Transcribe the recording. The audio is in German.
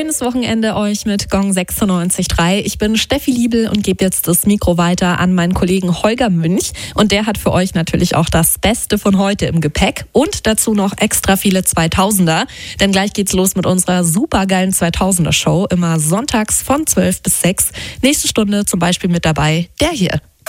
schönes Wochenende euch mit Gong 96.3. Ich bin Steffi Liebel und gebe jetzt das Mikro weiter an meinen Kollegen Holger Münch. Und der hat für euch natürlich auch das Beste von heute im Gepäck und dazu noch extra viele 2000er. Denn gleich geht's los mit unserer supergeilen 2000er Show, immer sonntags von 12 bis 6. Nächste Stunde zum Beispiel mit dabei der hier.